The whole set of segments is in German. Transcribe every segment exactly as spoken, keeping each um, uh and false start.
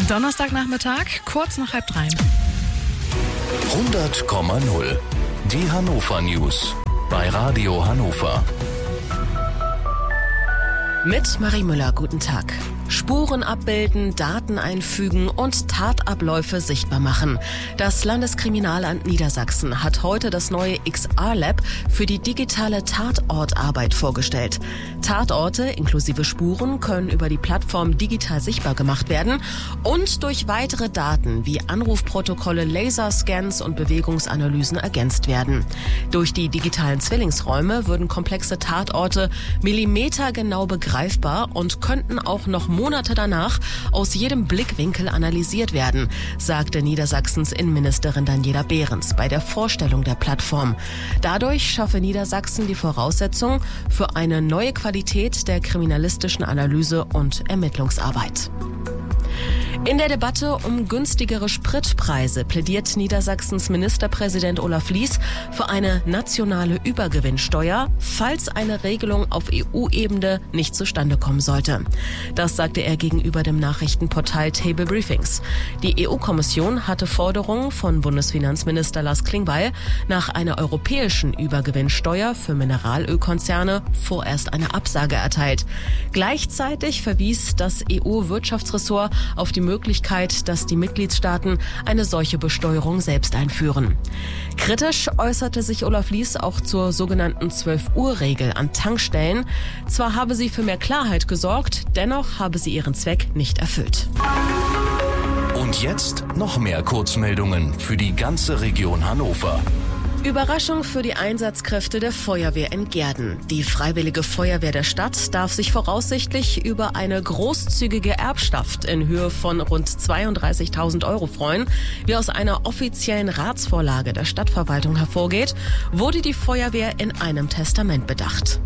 Donnerstagnachmittag, kurz nach halb drei. hundert Komma null. Die Hannover News bei Radio Hannover. Mit Marie Müller, guten Tag. Spuren abbilden, Daten einfügen und Tatabläufe sichtbar machen. Das Landeskriminalamt Niedersachsen hat heute das neue X R-Lab für die digitale Tatortarbeit vorgestellt. Tatorte inklusive Spuren können über die Plattform digital sichtbar gemacht werden und durch weitere Daten wie Anrufprotokolle, Laserscans und Bewegungsanalysen ergänzt werden. Durch die digitalen Zwillingsräume würden komplexe Tatorte millimetergenau begreifbar und könnten auch noch Monate danach aus jedem Blickwinkel analysiert werden, sagte Niedersachsens Innenministerin Daniela Behrens bei der Vorstellung der Plattform. Dadurch schaffe Niedersachsen die Voraussetzung für eine neue Qualität der kriminalistischen Analyse und Ermittlungsarbeit. In der Debatte um günstigere Spritpreise plädiert Niedersachsens Ministerpräsident Olaf Lies für eine nationale Übergewinnsteuer, falls eine Regelung auf E U-Ebene nicht zustande kommen sollte. Das sagte er gegenüber dem Nachrichtenportal Table Briefings. Die E U-Kommission hatte Forderungen von Bundesfinanzminister Lars Klingbeil nach einer europäischen Übergewinnsteuer für Mineralölkonzerne vorerst eine Absage erteilt. Gleichzeitig verwies das E U-Wirtschaftsressort auf die Möglichkeit, dass die Mitgliedstaaten eine solche Besteuerung selbst einführen. Kritisch äußerte sich Olaf Lies auch zur sogenannten zwölf-Uhr-Regel an Tankstellen. Zwar habe sie für mehr Klarheit gesorgt, dennoch habe sie ihren Zweck nicht erfüllt. Und jetzt noch mehr Kurzmeldungen für die ganze Region Hannover. Überraschung für die Einsatzkräfte der Feuerwehr in Gehrden. Die Freiwillige Feuerwehr der Stadt darf sich voraussichtlich über eine großzügige Erbschaft in Höhe von rund zweiunddreißigtausend Euro freuen. Wie aus einer offiziellen Ratsvorlage der Stadtverwaltung hervorgeht, wurde die Feuerwehr in einem Testament bedacht.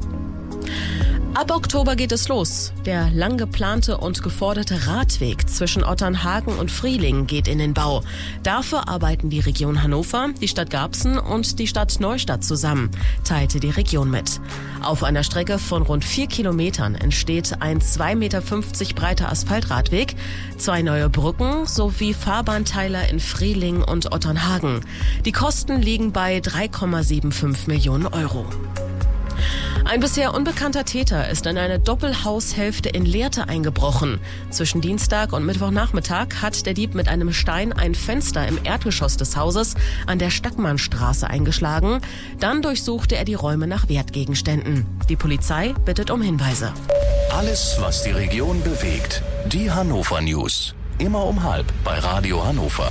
Ab Oktober geht es los. Der lang geplante und geforderte Radweg zwischen Otternhagen und Frieling geht in den Bau. Dafür arbeiten die Region Hannover, die Stadt Garbsen und die Stadt Neustadt zusammen, teilte die Region mit. Auf einer Strecke von rund vier Kilometern entsteht ein zwei Meter fünfzig breiter Asphaltradweg, zwei neue Brücken sowie Fahrbahnteiler in Frieling und Otternhagen. Die Kosten liegen bei drei Komma fünfundsiebzig Millionen Euro. Ein bisher unbekannter Täter ist in eine Doppelhaushälfte in Lehrte eingebrochen. Zwischen Dienstag und Mittwochnachmittag hat der Dieb mit einem Stein ein Fenster im Erdgeschoss des Hauses an der Stackmannstraße eingeschlagen. Dann durchsuchte er die Räume nach Wertgegenständen. Die Polizei bittet um Hinweise. Alles, was die Region bewegt. Die Hannover News. Immer um halb bei Radio Hannover.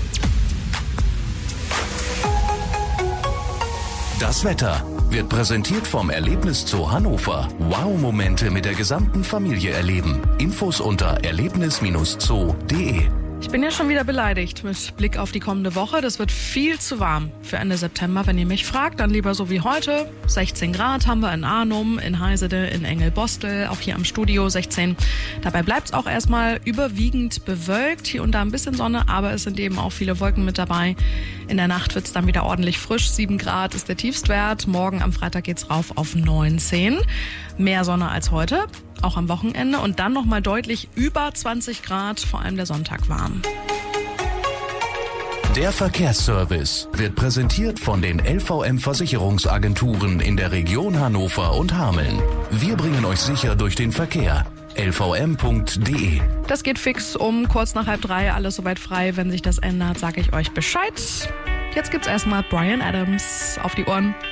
Das Wetter wird präsentiert vom Erlebnis Zoo Hannover. Wow-Momente mit der gesamten Familie erleben. Infos unter erlebnis Bindestrich zoo punkt de. Ich bin ja schon wieder beleidigt mit Blick auf die kommende Woche. Das wird viel zu warm für Ende September. Wenn ihr mich fragt, dann lieber so wie heute. sechzehn Grad haben wir in Arnum, in Heisede, in Engelbostel, auch hier am Studio sechzehn. Dabei bleibt es auch erstmal überwiegend bewölkt. Hier und da ein bisschen Sonne, aber es sind eben auch viele Wolken mit dabei. In der Nacht wird es dann wieder ordentlich frisch. sieben Grad ist der Tiefstwert. Morgen am Freitag geht's rauf auf neunzehn. Mehr Sonne als heute, auch am Wochenende. Und dann nochmal deutlich über zwanzig Grad, vor allem der Sonntag warm. Der Verkehrsservice wird präsentiert von den L V M-Versicherungsagenturen in der Region Hannover und Hameln. Wir bringen euch sicher durch den Verkehr. L V M Punkt de. Das geht fix um kurz nach halb drei, alles soweit frei. Wenn sich das ändert, sage ich euch Bescheid. Jetzt gibt's erstmal Bryan Adams auf die Ohren.